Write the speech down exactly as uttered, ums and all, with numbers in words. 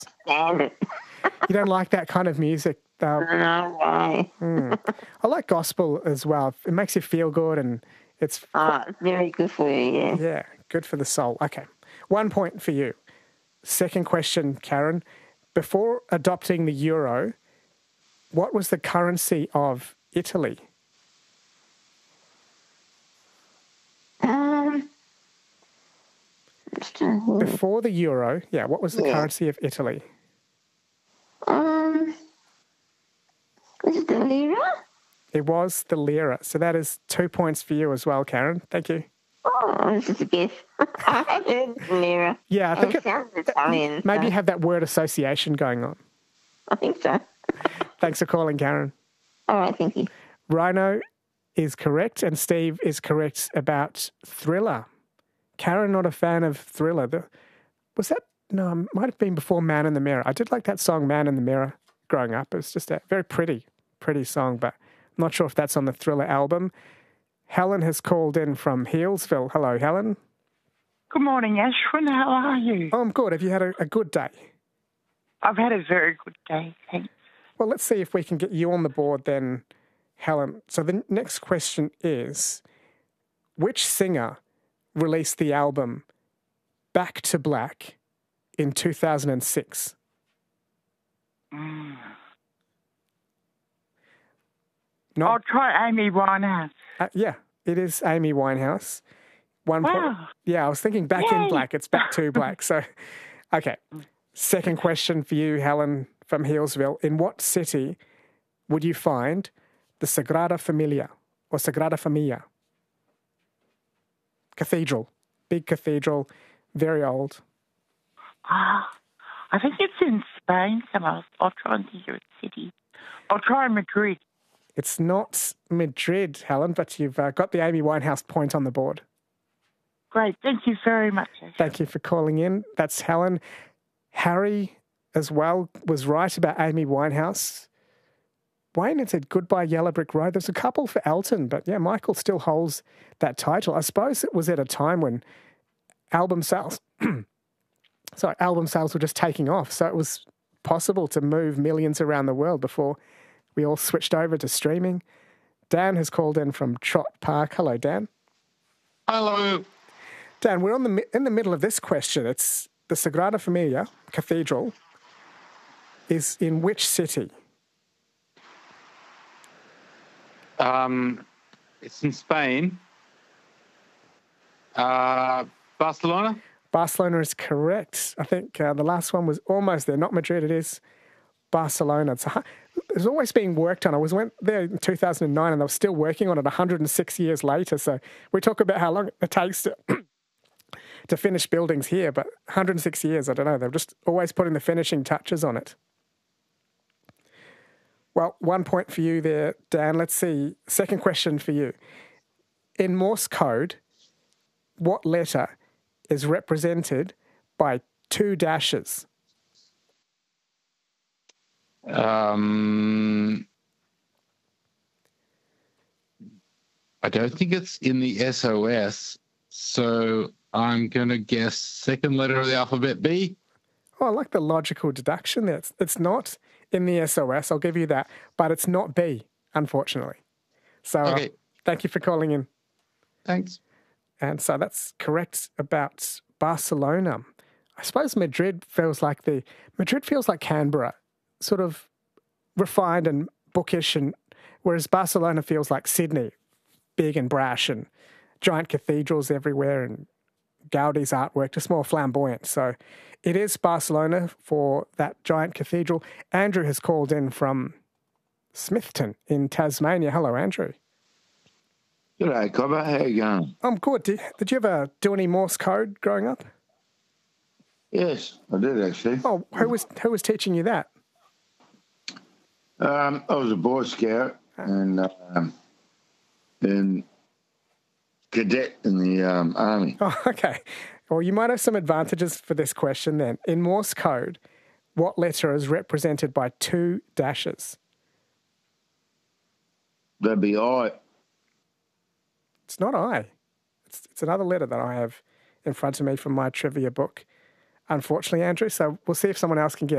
stand it. You don't like that kind of music? Uh, No way. mm. I like gospel as well. It makes you feel good and it's... Oh, it's very good for you, yeah. Yeah, good for the soul. Okay, one point for you. Second question, Karen. Before adopting the euro, what was the currency of Italy? Um, just trying to think. Before the euro, yeah, what was the Yeah. currency of Italy? Um, was it the lira? It was the lira. So that is two points for you as well, Karen. Thank you. Oh, this is a guess. I had heard the lira. Yeah, I And think it it, sounds Italian. maybe so you have that word association going on. I think so. Thanks for calling, Karen. All right, thank you. Rhino is correct and Steve is correct about Thriller. Karen, not a fan of Thriller. The, was that... No, it might have been before Man in the Mirror. I did like that song, Man in the Mirror, growing up. It was just a very pretty, pretty song, but I'm not sure if that's on the Thriller album. Helen has called in from Healesville. Hello, Helen. Good morning, Ashwin. How are you? Oh, I'm good. Have you had a, a good day? I've had a very good day, thanks. Well, let's see if we can get you on the board then, Helen. So the next question is, which singer released the album Back to Black in two thousand six? Mm. Not, I'll try Amy Winehouse. uh, yeah, it is Amy Winehouse. One point. Wow. Yeah, I was thinking Back in Yay. Black. It's Back to Black. So, okay. Second question for you, Helen from Healesville. In what city would you find the Sagrada Familia or Sagrada Familia? Cathedral. Big cathedral, very old. Ah, I think it's in Spain somewhere. I'll, I'll try and think of a city. I'll try Madrid. It's not Madrid, Helen, but you've uh, got the Amy Winehouse point on the board. Great. Thank you very much, Ashwin. Thank you for calling in. That's Helen. Harry, as well, was right about Amy Winehouse. Wayne had said Goodbye Yellow Brick Road. There's a couple for Elton, but yeah, Michael still holds that title. I suppose it was at a time when album sales, sorry, album sales were just taking off. So it was possible to move millions around the world before we all switched over to streaming. Dan has called in from Trot Park. Hello, Dan. Hello. Dan, we're on the mi- in the middle of this question. It's the Sagrada Familia Cathedral is in which city? Um, it's in Spain. Uh, Barcelona? Barcelona is correct. I think uh, the last one was almost there. Not Madrid, it is Barcelona. It's, a, it's always being worked on. I was went there in two thousand nine and they were still working on it one hundred six years later. So we talk about how long it takes to, to finish buildings here, but one hundred six years, I don't know. They're just always putting the finishing touches on it. Well, one point for you there, Dan. Let's see. Second question for you. In Morse code, what letter is represented by two dashes? Um, I don't think it's in the S O S, so I'm going to guess second letter of the alphabet, B. Oh, I like the logical deduction there. It's, it's not in the S O S, I'll give you that, but it's not B, unfortunately. So Okay. uh, thank you for calling in. Thanks. And so that's correct about Barcelona. I suppose Madrid feels like the Madrid feels like Canberra, sort of refined and bookish, and whereas Barcelona feels like Sydney, big and brash and giant cathedrals everywhere and Gaudi's artwork, just more flamboyant. So it is Barcelona for that giant cathedral. Andrew has called in from Smithton in Tasmania. Hello, Andrew. G'day, Cobber. How you going? I'm good. Did, did you ever do any Morse code growing up? Yes, I did actually. Oh, who was who was teaching you that? Um, I was a Boy Scout and um, and cadet in the um, army. Oh, okay. Well, you might have some advantages for this question then. In Morse code, what letter is represented by two dashes? That'd be I. It's not I. It's, it's another letter that I have in front of me from my trivia book. unfortunately, Andrew. So we'll see if someone else can get